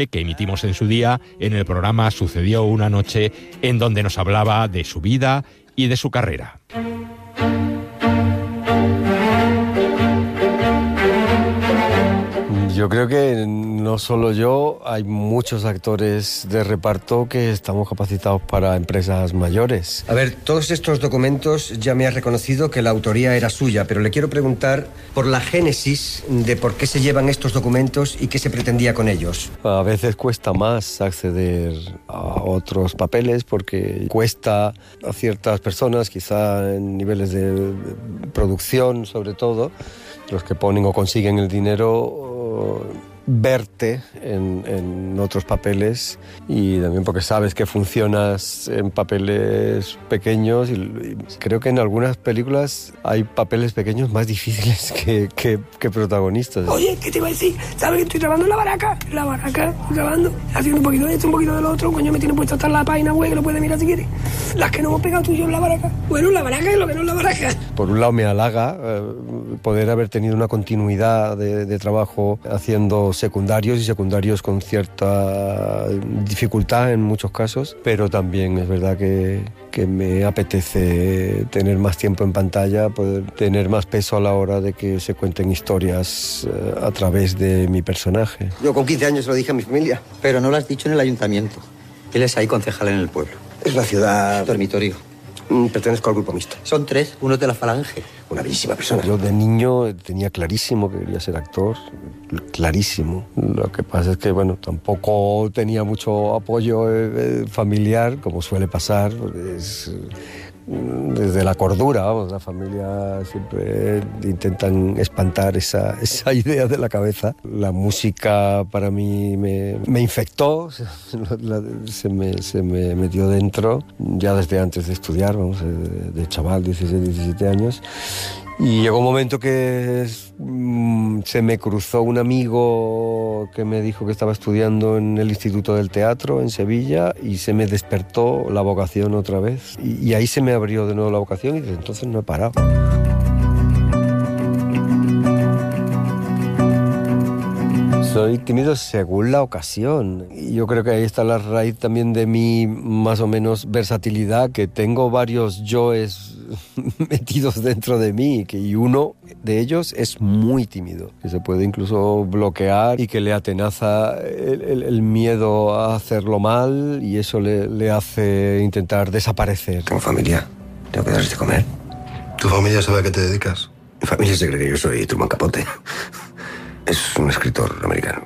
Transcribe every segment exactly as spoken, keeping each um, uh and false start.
que emitimos en su día en el programa Sucedió una noche, en donde nos hablaba de su vida y de su carrera. Yo creo que no solo yo, hay muchos actores de reparto que estamos capacitados para empresas mayores. A ver, todos estos documentos ya me has reconocido que la autoría era suya, pero le quiero preguntar por la génesis de por qué se llevan estos documentos y qué se pretendía con ellos. A veces cuesta más acceder a otros papeles porque cuesta a ciertas personas, quizá en niveles de producción sobre todo, los que ponen o consiguen el dinero, verte en, en otros papeles, y también porque sabes que funcionas en papeles pequeños, y, y creo que en algunas películas hay papeles pequeños más difíciles que, que, que protagonistas. Oye, ¿qué te iba a decir? ¿Sabes que estoy grabando en la baraca? En la baraca, estoy grabando, haciendo un poquito de esto, un poquito de lo otro. Coño, me tiene puesto hasta la página web, que lo puedes mirar si quieres. Las que no hemos pegado tú y yo en la baraca. Bueno, en la baraca y lo que no en la baraca. Por un lado me halaga eh, poder haber tenido una continuidad de, de trabajo haciendo secundarios y secundarios con cierta dificultad en muchos casos, pero también es verdad que, que me apetece tener más tiempo en pantalla, poder tener más peso a la hora de que se cuenten historias eh, a través de mi personaje. Yo con quince años lo dije a mi familia. Pero no lo has dicho en el ayuntamiento. Él es ahí concejal en el pueblo. Es la ciudad... Dormitorio. Pertenezco al grupo mixto. Son tres, uno de la Falange. Una bellísima persona. Yo de niño tenía clarísimo que quería ser actor, clarísimo. Lo que pasa es que, bueno, tampoco tenía mucho apoyo eh, familiar, como suele pasar. Es, desde la cordura, vamos, la familia siempre intentan espantar esa, esa idea de la cabeza. La música para mí me, me infectó, se me, se me metió dentro, ya desde antes de estudiar, vamos, de, de chaval, dieciséis, diecisiete años. Y llegó un momento que mmm, se me cruzó un amigo que me dijo que estaba estudiando en el Instituto del Teatro en Sevilla, y se me despertó la vocación otra vez. Y, y ahí se me abrió de nuevo la vocación, y desde entonces no he parado. Soy tímido según la ocasión. Y yo creo que ahí está la raíz también de mi más o menos versatilidad, que tengo varios yoes metidos dentro de mí, que, y uno de ellos es muy tímido, que se puede incluso bloquear y que le atenaza el, el, el miedo a hacerlo mal, y eso le, le hace intentar desaparecer. Tengo familia, tengo que darles de comer. ¿Tu familia sabe a qué te dedicas? Mi familia se cree que yo soy Truman Capote. Es un escritor americano.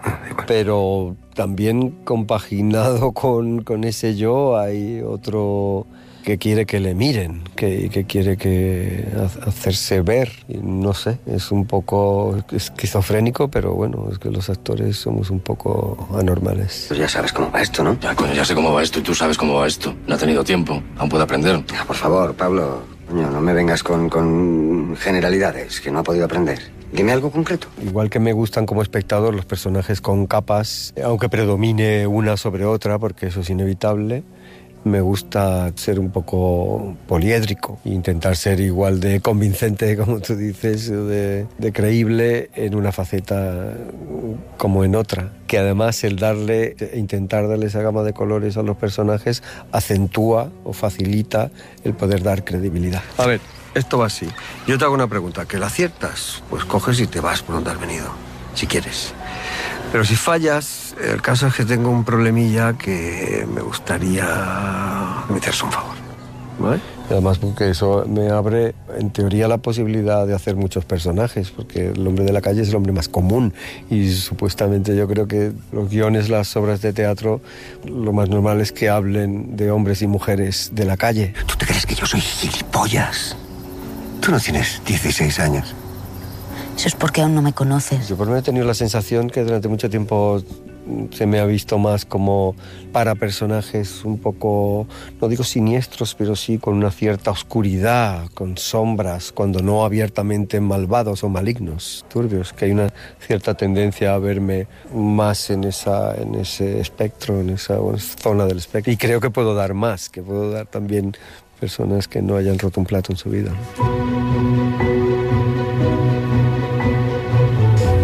Pero también compaginado con, con ese yo hay otro que quiere que le miren, que, que quiere que hacerse ver. Y no sé, es un poco esquizofrénico, pero bueno, es que los actores somos un poco anormales. Pues ya sabes cómo va esto, ¿no? Ya, coño, ya sé cómo va esto y tú sabes cómo va esto. No ha tenido tiempo, aún puede aprender. Ah, por favor, Pablo, coño, no me vengas con, con generalidades, que no ha podido aprender. Dime algo concreto. Igual que me gustan como espectador los personajes con capas, aunque predomine una sobre otra, porque eso es inevitable, me gusta ser un poco poliédrico e intentar ser igual de convincente, como tú dices, de, de creíble en una faceta como en otra. Que además el darle, intentar darle esa gama de colores a los personajes acentúa o facilita el poder dar credibilidad. A ver, esto va así. Yo te hago una pregunta, que la aciertas, pues coges y te vas por donde has venido, si quieres. Pero si fallas, el caso es que tengo un problemilla que me gustaría que me hicieras un favor, ¿vale? Además, porque eso me abre, en teoría, la posibilidad de hacer muchos personajes, porque el hombre de la calle es el hombre más común, y supuestamente yo creo que los guiones, las obras de teatro, lo más normal es que hablen de hombres y mujeres de la calle. ¿Tú te crees que yo soy gilipollas? Tú no tienes dieciséis años. Eso es porque aún no me conoces. Yo por lo menos he tenido la sensación que durante mucho tiempo se me ha visto más como para personajes un poco, no digo siniestros, pero sí con una cierta oscuridad, con sombras, cuando no abiertamente malvados o malignos, turbios, que hay una cierta tendencia a verme más en, esa, en ese espectro, en esa zona del espectro. Y creo que puedo dar más, que puedo dar también personas que no hayan roto un plato en su vida.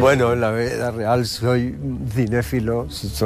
Bueno, en la vida real soy cinéfilo, soy